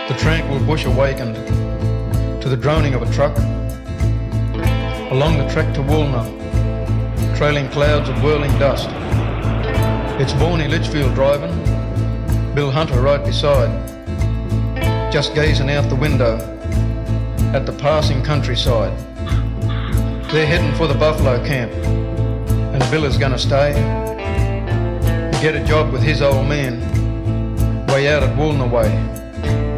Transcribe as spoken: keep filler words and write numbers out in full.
The tranquil bush awakened to the droning of a truck. Along the trek to Woolner, trailing clouds of whirling dust. It's Borny Litchfield driving, Bill Hunter right beside, just gazing out the window at the passing countryside. They're heading for the buffalo camp, and Bill is gonna stay, get a job with his old man, way out at Woolner way.